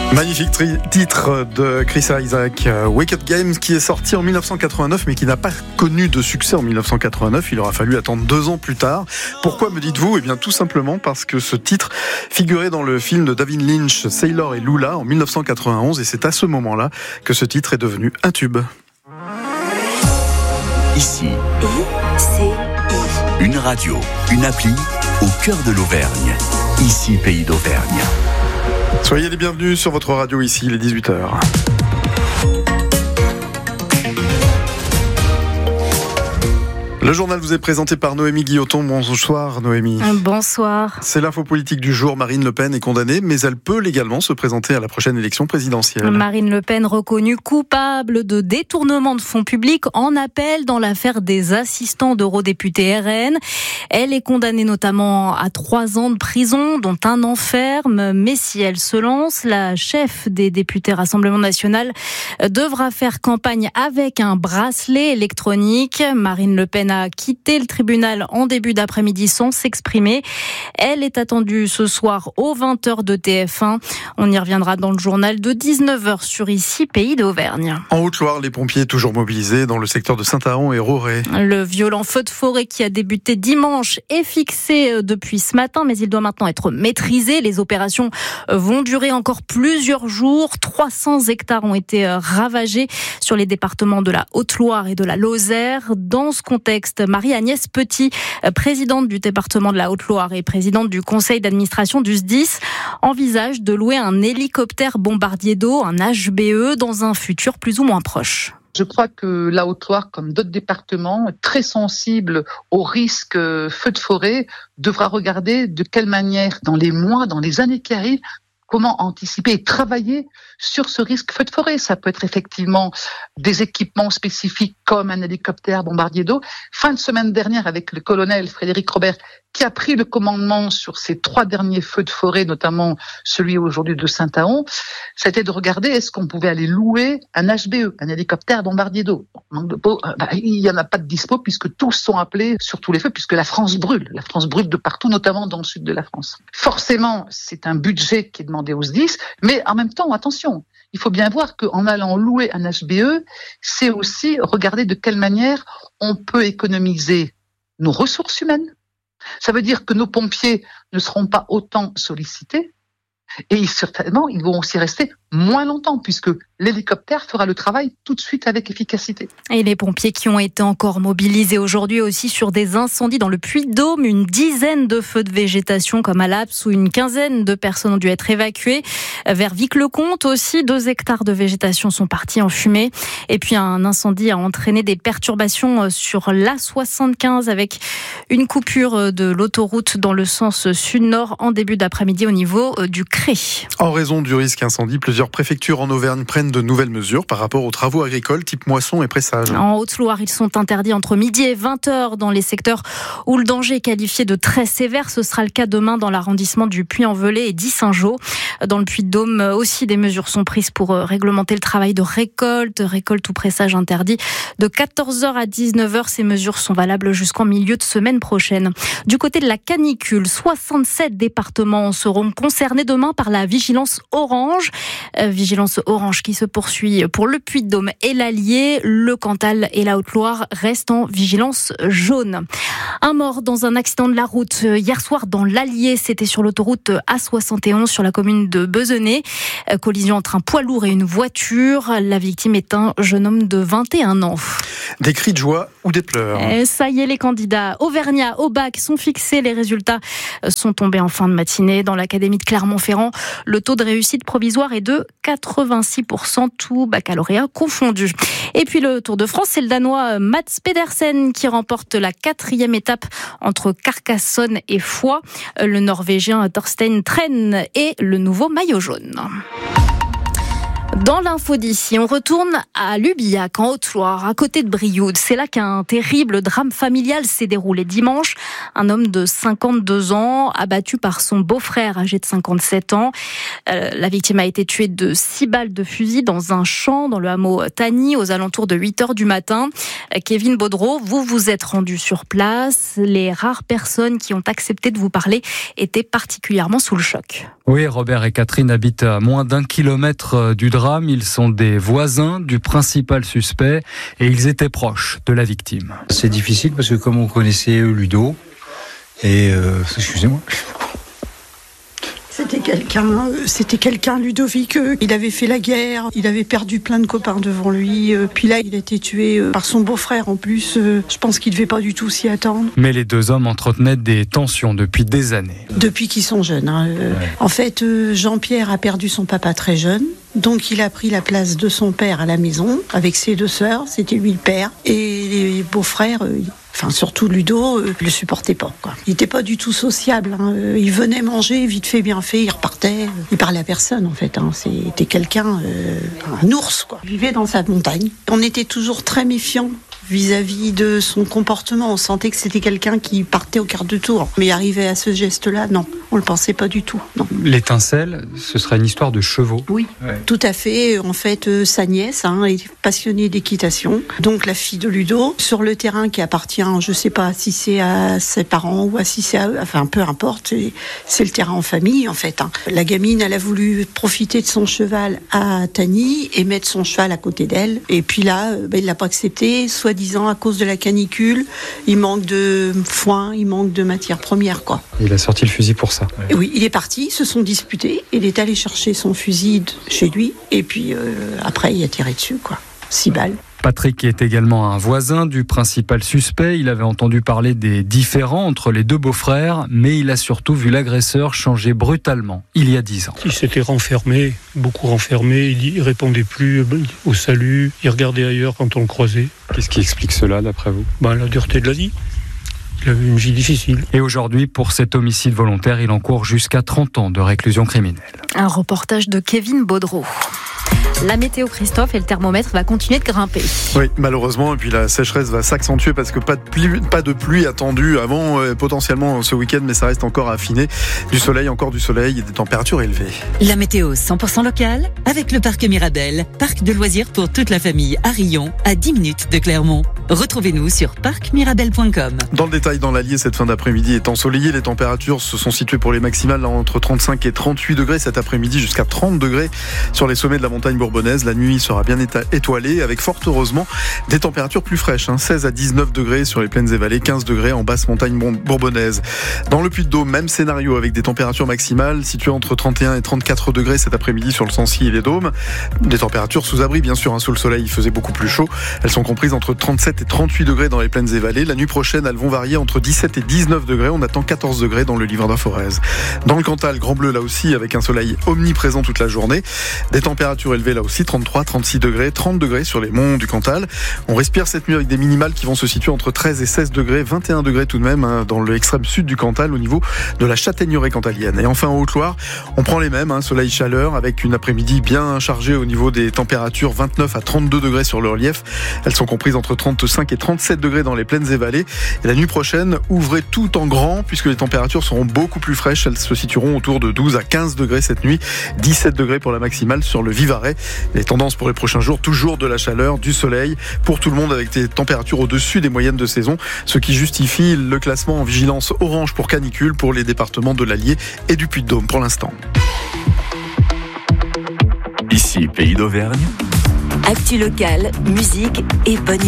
Magnifique titre de Chris Isaak, Wicked Games, qui est sorti en 1989 mais qui n'a pas connu de succès en 1989. Il aura fallu attendre 2 ans plus tard. Pourquoi me dites-vous ? Eh bien tout simplement parce que ce titre figurait dans le film de David Lynch, Sailor et Lula, en 1991, et c'est à ce moment-là que ce titre est devenu un tube. Ici, une radio, une appli au cœur de l'Auvergne. Ici, Pays d'Auvergne. Soyez les bienvenus sur votre radio ici, il est 18h. Le journal vous est présenté par Noémie Guilloton. Bonsoir Noémie. Bonsoir. C'est l'info politique du jour. Marine Le Pen est condamnée, mais elle peut légalement se présenter à la prochaine élection présidentielle. Marine Le Pen reconnue coupable de détournement de fonds publics en appel dans l'affaire des assistants d'eurodéputés RN. Elle est condamnée notamment à 3 ans de prison, dont 1 an ferme. Mais si elle se lance, la chef des députés Rassemblement National devra faire campagne avec un bracelet électronique. Marine Le Pen a quitté le tribunal en début d'après-midi sans s'exprimer. Elle est attendue ce soir aux 20h de TF1. On y reviendra dans le journal de 19h sur Ici, Pays d'Auvergne. En Haute-Loire, les pompiers toujours mobilisés dans le secteur de Saint-Aon et Roré. Le violent feu de forêt qui a débuté dimanche est fixé depuis ce matin, mais il doit maintenant être maîtrisé. Les opérations vont durer encore plusieurs jours. 300 hectares ont été ravagés sur les départements de la Haute-Loire et de la Lozère. Dans ce contexte, Marie-Agnès Petit, présidente du département de la Haute-Loire et présidente du conseil d'administration du SDIS, envisage de louer un hélicoptère bombardier d'eau, un HBE, dans un futur plus ou moins proche. Je crois que la Haute-Loire, comme d'autres départements, très sensibles au risque feu de forêt, devra regarder de quelle manière, dans les mois, dans les années qui arrivent, comment anticiper et travailler sur ce risque feu de forêt. Ça peut être effectivement des équipements spécifiques comme un hélicoptère bombardier d'eau. Fin de semaine dernière, avec le colonel Frédéric Robert, qui a pris le commandement sur ces 3 derniers feux de forêt, notamment celui aujourd'hui de Saint-Aon, c'était de regarder est-ce qu'on pouvait aller louer un HBE, un hélicoptère bombardier d'eau. Il n'y en a pas de dispo puisque tous sont appelés sur tous les feux, puisque la France brûle. La France brûle de partout, notamment dans le sud de la France. Forcément, c'est un budget qui est demandé aux SDIS, mais en même temps, attention, il faut bien voir qu'en allant louer un HBE, c'est aussi regarder de quelle manière on peut économiser nos ressources humaines. Ça veut dire que nos pompiers ne seront pas autant sollicités et certainement ils vont aussi rester moins longtemps puisque l'hélicoptère fera le travail tout de suite avec efficacité. Et les pompiers qui ont été encore mobilisés aujourd'hui aussi sur des incendies dans le Puy-de-Dôme, une dizaine de feux de végétation comme à Laps où une quinzaine de personnes ont dû être évacuées. Vers Vic-le-Comte aussi, 2 hectares de végétation sont partis en fumée. Et puis un incendie a entraîné des perturbations sur l'A75 avec une coupure de l'autoroute dans le sens sud-nord en début d'après-midi au niveau du Cré. En raison du risque incendie, plusieurs préfectures en Auvergne prennent de nouvelles mesures par rapport aux travaux agricoles type moisson et pressage. En Haute-Loire, ils sont interdits entre midi et 20h dans les secteurs où le danger est qualifié de très sévère. Ce sera le cas demain dans l'arrondissement du Puy-en-Velay et d'Issingeaux. Dans le Puy-de-Dôme aussi, des mesures sont prises pour réglementer le travail de récolte ou pressage interdit. De 14h à 19h, ces mesures sont valables jusqu'en milieu de semaine prochaine. Du côté de la canicule, 67 départements seront concernés demain par la vigilance orange. Vigilance orange qui se poursuit pour le Puy-de-Dôme et l'Allier. Le Cantal et la Haute-Loire restent en vigilance jaune. Un mort dans un accident de la route hier soir dans l'Allier. C'était sur l'autoroute A71 sur la commune de Bezenay. Collision entre un poids lourd et une voiture. La victime est un jeune homme de 21 ans. Des cris de joie ou des pleurs. Ça y est, les candidats auvergnats au bac sont fixés. Les résultats sont tombés en fin de matinée dans l'académie de Clermont-Ferrand. Le taux de réussite provisoire est de 86%, tout baccalauréat confondu. Et puis le Tour de France, c'est le Danois Mats Pedersen qui remporte la 4e étape entre Carcassonne et Foix. Le Norvégien Thorstein Tren est le nouveau maillot jaune. Dans l'info d'ici, on retourne à Lubillac, en Haute-Loire, à côté de Brioude. C'est là qu'un terrible drame familial s'est déroulé dimanche. Un homme de 52 ans, abattu par son beau-frère âgé de 57 ans. La victime a été tuée de 6 balles de fusil dans un champ dans le hameau Tagny aux alentours de 8h du matin. Kevin Baudreau, vous vous êtes rendu sur place. Les rares personnes qui ont accepté de vous parler étaient particulièrement sous le choc. Oui, Robert et Catherine habitent à moins d'1 kilomètre du drame. Ils sont des voisins du principal suspect et ils étaient proches de la victime. C'est difficile parce que comme on connaissait Ludo, et excusez-moi. C'était quelqu'un, Ludovic, il avait fait la guerre, il avait perdu plein de copains devant lui, puis là il a été tué par son beau-frère en plus, je pense qu'il devait pas du tout s'y attendre. Mais les deux hommes entretenaient des tensions depuis des années. Depuis qu'ils sont jeunes. En fait, Jean-Pierre a perdu son papa très jeune. Donc il a pris la place de son père à la maison, avec ses 2 sœurs, c'était lui le père. Et les beaux-frères, surtout Ludo, le supportait pas, quoi. Il était pas du tout sociable. Il venait manger, vite fait, bien fait, il repartait. Il parlait à personne, en fait. C'était quelqu'un, un ours, quoi. Il vivait dans sa montagne. On était toujours très méfiants vis-à-vis de son comportement. On sentait que c'était quelqu'un qui partait au quart de tour. Mais arrivé à ce geste-là, non, on le pensait pas du tout, non. L'étincelle, ce serait une histoire de chevaux. Oui, tout à fait. En fait, sa nièce est passionnée d'équitation. Donc la fille de Ludo, sur le terrain qui appartient, je sais pas si c'est à ses parents ou si c'est à eux, peu importe, c'est le terrain en famille, en fait. La gamine, elle a voulu profiter de son cheval à Tagny et mettre son cheval à côté d'elle. Et puis là, il l'a pas accepté, soi-disant à cause de la canicule. Il manque de foin, il manque de matières premières, quoi. Il a sorti le fusil pour ça. Et oui, il est parti, ils se sont disputés. Il est allé chercher son fusil chez lui. Et puis après, il a tiré dessus, quoi. 6 balles. Patrick est également un voisin du principal suspect. Il avait entendu parler des différends entre les 2 beaux-frères, mais il a surtout vu l'agresseur changer brutalement il y a 10 ans. Il s'était renfermé, beaucoup renfermé. Il répondait plus au salut. Il regardait ailleurs quand on le croisait. Qu'est-ce qui explique cela, d'après vous ? La dureté de la vie. Il avait une vie difficile. Et aujourd'hui, pour cet homicide volontaire, il encourt jusqu'à 30 ans de réclusion criminelle. Un reportage de Kevin Baudreau. La météo, Christophe, et le thermomètre va continuer de grimper. Oui, malheureusement, et puis la sécheresse va s'accentuer parce que pas de pluie attendue avant potentiellement ce week-end, mais ça reste encore affiné. Encore du soleil et des températures élevées. La météo 100% locale avec le parc Mirabel, parc de loisirs pour toute la famille à Rion, à 10 minutes de Clermont. Retrouvez-nous sur parcmirabel.com. Dans le détail, dans l'Allier, cette fin d'après-midi est ensoleillée. Les températures se sont situées pour les maximales entre 35 et 38 degrés cet après-midi, jusqu'à 30 degrés sur les sommets de la montagne bourbonnaise. La nuit sera bien étoilée avec fort heureusement des températures plus fraîches, 16 à 19 degrés sur les plaines et vallées, 15 degrés en basse montagne bourbonnaise. Dans le Puy-de-Dôme, même scénario avec des températures maximales situées entre 31 et 34 degrés cet après-midi sur le Sancy et les Dômes. Des températures sous abri, bien sûr, sous le soleil, il faisait beaucoup plus chaud. Elles sont comprises entre 37 et 38 degrés dans les plaines et vallées. La nuit prochaine, elles vont varier entre 17 et 19 degrés. On attend 14 degrés dans le Livre d'A-Forez. Dans le Cantal, grand bleu là aussi, avec un soleil omniprésent toute la journée. Des températures élevées là aussi, 33, 36 degrés, 30 degrés sur les monts du Cantal. On respire cette nuit avec des minimales qui vont se situer entre 13 et 16 degrés, 21 degrés tout de même dans l'extrême sud du Cantal au niveau de la Châtaigneraie cantalienne. Et enfin en Haute-Loire, on prend les mêmes, soleil chaleur avec une après-midi bien chargée au niveau des températures, 29 à 32 degrés sur le relief. Elles sont comprises entre 35 et 37 degrés dans les plaines et vallées. Et la nuit prochaine, ouvrez tout en grand puisque les températures seront beaucoup plus fraîches. Elles se situeront autour de 12 à 15 degrés cette nuit, 17 degrés pour la maximale sur le Vivarais. Les tendances pour les prochains jours, toujours de la chaleur, du soleil pour tout le monde avec des températures au-dessus des moyennes de saison, ce qui justifie le classement en vigilance orange pour canicule pour les départements de l'Allier et du Puy-de-Dôme pour l'instant. Ici, Pays d'Auvergne. Actu locale, musique et bonne